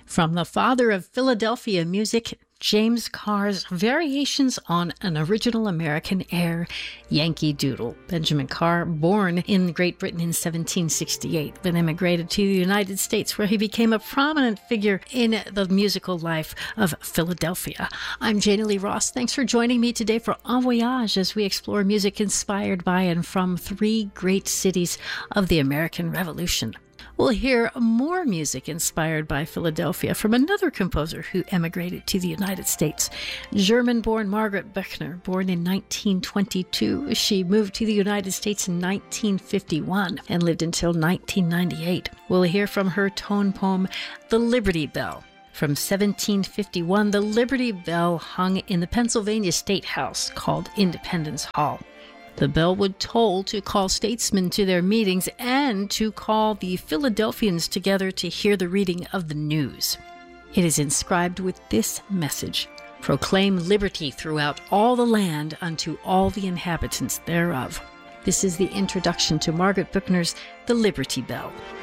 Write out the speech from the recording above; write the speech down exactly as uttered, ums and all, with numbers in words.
From the father of Philadelphia music, James Carr's variations on an original American air, Yankee Doodle. Benjamin Carr, born in Great Britain in seventeen sixty-eight, then immigrated to the United States, where he became a prominent figure in the musical life of Philadelphia. I'm Jana Lee Ross. Thanks for joining me today for En Voyage as we explore music inspired by and from three great cities of the American Revolution. We'll hear more music inspired by Philadelphia from another composer who emigrated to the United States. German-born Margaret Büchner, born in nineteen twenty-two. She moved to the United States in nineteen fifty-one and lived until nineteen ninety-eight. We'll hear from her tone poem, The Liberty Bell. From seventeen fifty-one, the Liberty Bell hung in the Pennsylvania State House called Independence Hall. The bell would toll to call statesmen to their meetings and to call the Philadelphians together to hear the reading of the news. It is inscribed with this message: proclaim liberty throughout all the land unto all the inhabitants thereof. This is the introduction to Margaret Büchner's The Liberty Bell.